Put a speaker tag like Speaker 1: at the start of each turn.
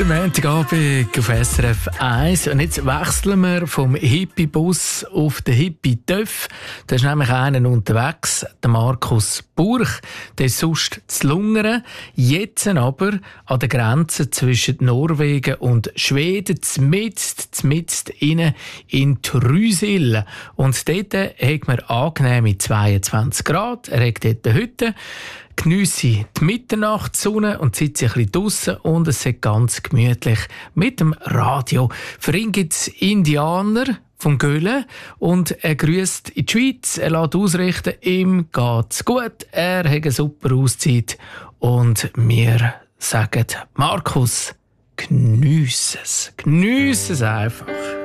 Speaker 1: Der Montagabend auf SRF 1. Und jetzt wechseln wir vom Hippie-Bus auf den Hippie-Töff. Da ist nämlich einer unterwegs, der Markus Burch. Der ist sonst zu Lungern. Jetzt aber an der Grenze zwischen Norwegen und Schweden, zmitzt innen in Trysil. Und dort hat man angenehme 22 Grad. Er hat dort eine Hütte. Geniesse die Mitternachtssonne und sitze ein bisschen draussen und es ist ganz gemütlich mit dem Radio. Für ihn gibt es Indianer vom Göhlen und er grüßt in die Schweiz. Er lässt ausrichten, ihm geht's gut, er hat eine super Auszeit und wir sagen, Markus, geniesse es einfach.